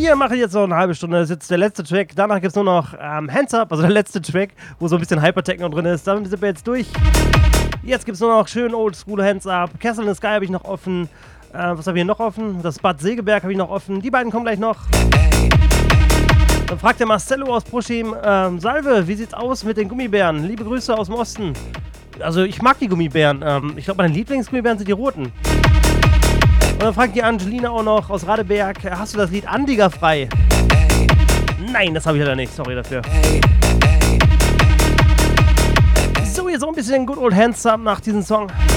Wir machen jetzt noch eine halbe Stunde, das ist jetzt der letzte Track. Danach gibt es nur noch Hands Up, also der letzte Track, wo so ein bisschen Hypertechno drin ist. Damit sind wir jetzt durch. Jetzt gibt es nur noch schön Oldschool Hands Up. Castle in the Sky habe ich noch offen. Was habe ich hier noch offen? Das Bad Segeberg habe ich noch offen. Die beiden kommen gleich noch. Dann fragt der Marcello aus Proschim, Salve, wie sieht's aus mit den Gummibären? Liebe Grüße aus dem Osten. Also ich mag die Gummibären. Ich glaube, meine Lieblingsgummibären sind die roten. Und dann fragt die Angelina auch noch aus Radeberg, hast du das Lied Andiger frei? Nein, das habe ich leider nicht, sorry dafür. So, jetzt auch ein bisschen Good Old Hands Up nach diesem Song.